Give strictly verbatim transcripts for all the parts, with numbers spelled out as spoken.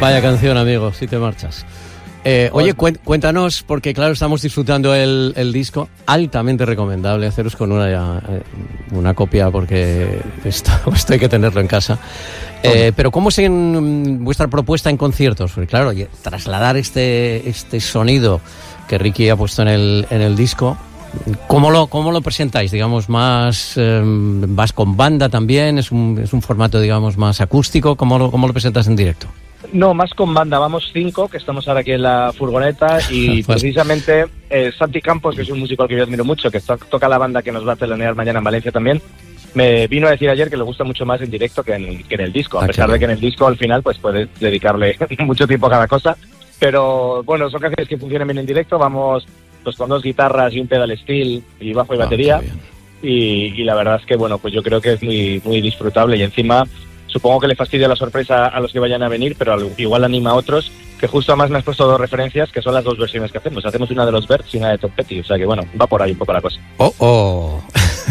Vaya canción, amigo, si te marchas. Eh, oye, cuéntanos, porque claro, estamos disfrutando el, el disco, altamente recomendable haceros con una, una copia, porque esto, esto hay que tenerlo en casa. Eh, pero ¿cómo es en vuestra propuesta en conciertos? Porque claro, trasladar este, este sonido que Ricky ha puesto en el, en el disco, ¿cómo lo, cómo lo presentáis? Digamos, más, eh, vas con banda también, es un, es un formato, digamos, más acústico, ¿cómo lo, cómo lo presentas en directo? No, más con banda, vamos cinco, que estamos ahora aquí en la furgoneta, y pues precisamente eh, Santi Campos, que es un músico al que yo admiro mucho, que to- toca la banda que nos va a telonear mañana en Valencia también, me vino a decir ayer que le gusta mucho más en directo que en, que en el disco, a ah, pesar de que en el disco al final pues puedes dedicarle mucho tiempo a cada cosa, pero bueno, son canciones que funcionan bien en directo, vamos pues con dos guitarras y un pedal steel y bajo y batería, ah, y, y la verdad es que bueno, pues yo creo que es muy, muy disfrutable, y encima supongo que le fastidia la sorpresa a los que vayan a venir, pero igual anima a otros, que justo además me has puesto dos referencias, que son las dos versiones que hacemos. Hacemos una de los Birds y una de Tom Petty, o sea que bueno, va por ahí un poco la cosa. ¡Oh, oh!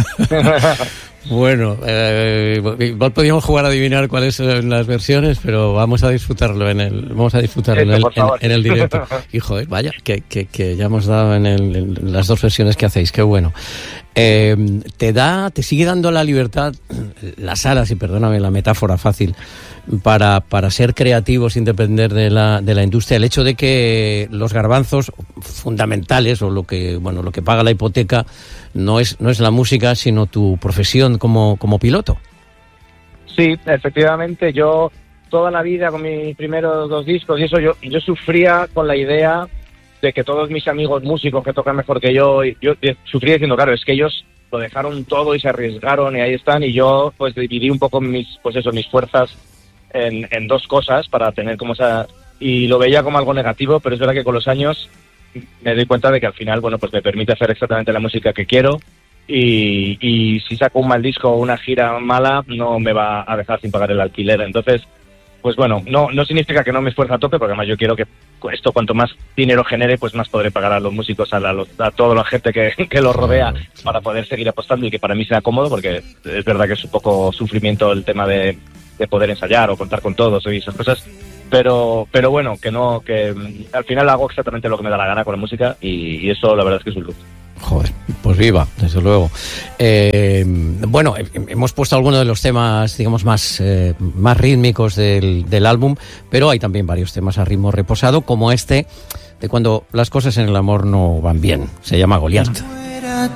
Bueno, eh, igual podíamos jugar a adivinar cuáles son las versiones, pero vamos a disfrutarlo en el, vamos a disfrutarlo en el, en, en el directo. Hijo, eh, vaya, que, que, que ya hemos dado en, el, en las dos versiones que hacéis, qué bueno. Eh, te da, te sigue dando la libertad, las alas, y perdóname la metáfora fácil, para, para ser creativo sin depender de la, de la industria, el hecho de que los garbanzos fundamentales, o lo que, bueno, lo que paga la hipoteca, no es, no es la música, sino tu profesión como, como piloto. Sí, efectivamente, yo toda la vida con mis primeros dos discos y eso, yo, yo sufría con la idea de que todos mis amigos músicos que tocan mejor que yo, yo sufría diciendo, claro, es que ellos lo dejaron todo y se arriesgaron y ahí están, y yo pues dividí un poco mis, pues eso, mis fuerzas en, en dos cosas para tener como esa, y lo veía como algo negativo, pero es verdad que con los años me doy cuenta de que al final, bueno, pues me permite hacer exactamente la música que quiero, y, y si saco un mal disco o una gira mala, no me va a dejar sin pagar el alquiler. Entonces, pues bueno, no, no significa que no me esfuerce a tope, porque además yo quiero que esto, cuanto más dinero genere, pues más podré pagar a los músicos, a, la, a toda la gente que, que los rodea, para poder seguir apostando y que para mí sea cómodo, porque es verdad que es un poco sufrimiento el tema de, de poder ensayar o contar con todos y esas cosas, pero pero bueno, que no, que al final hago exactamente lo que me da la gana con la música, y, y eso la verdad es que es un lujo. Joder, pues viva, desde luego. Eh, bueno, hemos puesto algunos de los temas, digamos, más, eh, más rítmicos del, del álbum, pero hay también varios temas a ritmo reposado, como este, de cuando las cosas en el amor no van bien. Se llama Goliat.